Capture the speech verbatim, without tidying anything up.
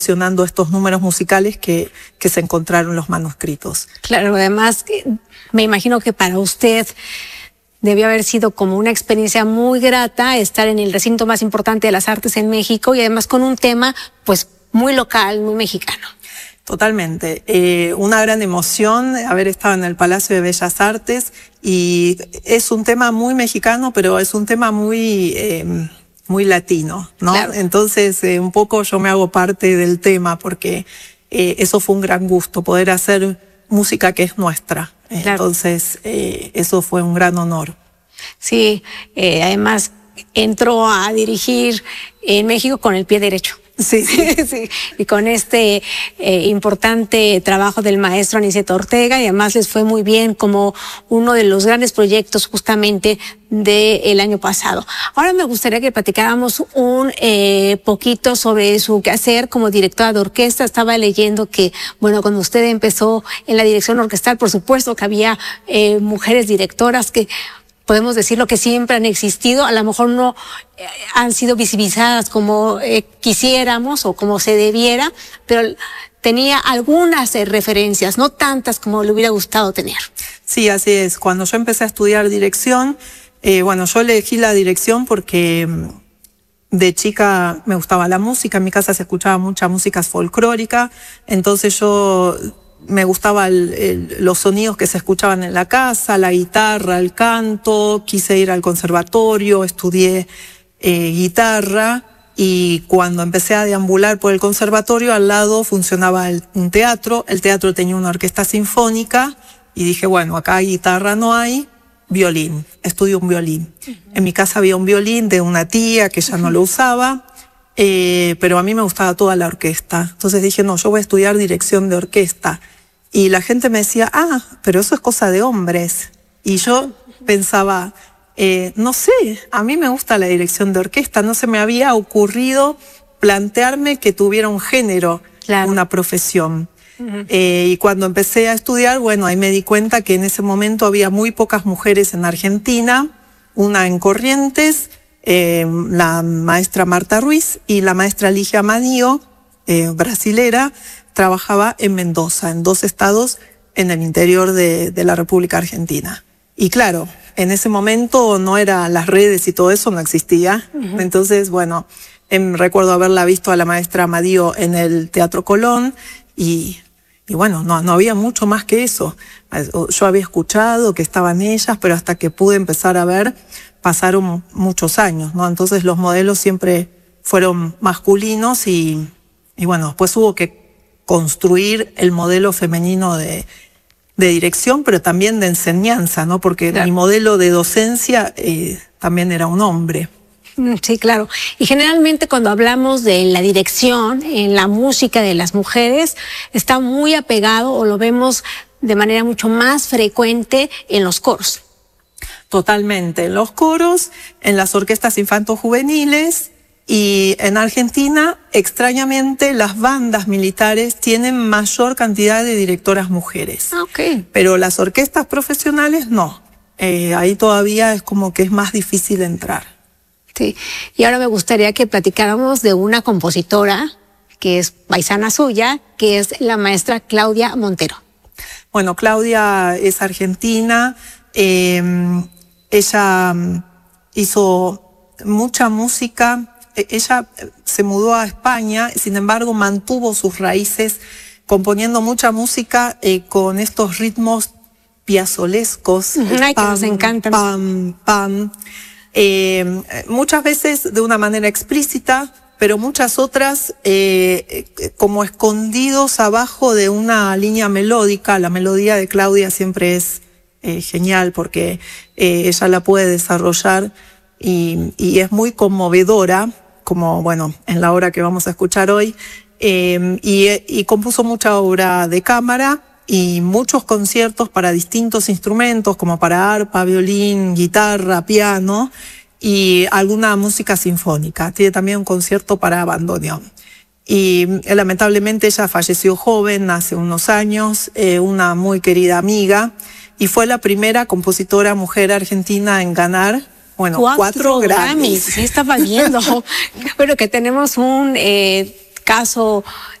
seleccionando estos números musicales que, que se encontraron en los manuscritos. Claro, además me imagino que para usted debió haber sido como una experiencia muy grata estar en el recinto más importante de las artes en México y además con un tema pues muy local, muy mexicano. Totalmente. Eh, una gran emoción haber estado en el Palacio de Bellas Artes y es un tema muy mexicano, pero es un tema muy, eh, muy latino, ¿no? Claro. Entonces, eh, un poco yo me hago parte del tema porque eh, eso fue un gran gusto, poder hacer música que es nuestra. Claro. Entonces, eh, eso fue un gran honor. Sí, eh, además entró a dirigir en México con el pie derecho. Sí, sí. Sí, y con este eh, importante trabajo del maestro Aniceto Ortega, y además les fue muy bien como uno de los grandes proyectos justamente del año pasado. Ahora me gustaría que platicáramos un eh, poquito sobre su quehacer como directora de orquesta. Estaba leyendo que, bueno, cuando usted empezó en la dirección orquestal, por supuesto que había eh, mujeres directoras que podemos decirlo que siempre han existido, a lo mejor no eh, han sido visibilizadas como eh, quisiéramos o como se debiera, pero tenía algunas eh, referencias, no tantas como le hubiera gustado tener. Sí, así es. Cuando yo empecé a estudiar dirección, eh, bueno, yo elegí la dirección porque de chica me gustaba la música, en mi casa se escuchaba mucha música folclórica, entonces yo me gustaba el, el, los sonidos que se escuchaban en la casa, la guitarra, el canto, quise ir al conservatorio, estudié eh, guitarra y cuando empecé a deambular por el conservatorio al lado funcionaba el, un teatro, el teatro tenía una orquesta sinfónica y dije, bueno, acá guitarra no hay, violín, estudio un violín. Uh-huh. En mi casa había un violín de una tía que ya uh-huh. no lo usaba. Eh, pero a mí me gustaba toda la orquesta. Entonces dije, no, yo voy a estudiar dirección de orquesta. Y la gente me decía, ah, pero eso es cosa de hombres. Y yo pensaba, eh, no sé, a mí me gusta la dirección de orquesta. No se me había ocurrido plantearme que tuviera un género, claro. una profesión. Uh-huh. Eh, y cuando empecé a estudiar, bueno, ahí me di cuenta que en ese momento había muy pocas mujeres en Argentina, una en Corrientes, Eh, la maestra Marta Ruiz y la maestra Ligia Amadío, eh, brasilera, trabajaba en Mendoza, en dos estados en el interior de, de la República Argentina. Y claro, en ese momento no eran las redes y todo eso, no existía. Uh-huh. Entonces, bueno, em, recuerdo haberla visto a la maestra Amadío en el Teatro Colón y, y bueno, no, no había mucho más que eso. Yo había escuchado que estaban ellas, pero hasta que pude empezar a ver, pasaron muchos años, ¿no? Entonces los modelos siempre fueron masculinos y, y bueno, después hubo que construir el modelo femenino de, de dirección, pero también de enseñanza, ¿no? Porque claro. mi modelo de docencia eh, también era un hombre. Sí, claro. Y generalmente cuando hablamos de la dirección en la música de las mujeres, está muy apegado o lo vemos de manera mucho más frecuente en los coros. Totalmente, en los coros, en las orquestas infanto-juveniles y en Argentina, extrañamente, las bandas militares tienen mayor cantidad de directoras mujeres. Ah, okay. Pero las orquestas profesionales no. Eh, ahí todavía es como que es más difícil entrar. Sí, y ahora me gustaría que platicáramos de una compositora que es paisana suya, que es la maestra Claudia Montero. Bueno, Claudia es argentina. Eh, ella hizo mucha música, ella se mudó a España, sin embargo mantuvo sus raíces componiendo mucha música eh, con estos ritmos piazolescos. Ay, que nos encantan. Pam, pam. Eh, muchas veces de una manera explícita, pero muchas otras eh, como escondidos abajo de una línea melódica. La melodía de Claudia siempre es Eh, genial porque eh, ella la puede desarrollar y, y es muy conmovedora, como bueno, en la obra que vamos a escuchar hoy, eh, y, y compuso mucha obra de cámara y muchos conciertos para distintos instrumentos, como para arpa, violín, guitarra, piano y alguna música sinfónica. Tiene también un concierto para bandoneón. Y eh, lamentablemente ella falleció joven, hace unos años, eh, una muy querida amiga, y fue la primera compositora mujer argentina en ganar, bueno, cuatro, cuatro Grammys. Sí, estaba viendo. Pero que tenemos un eh, caso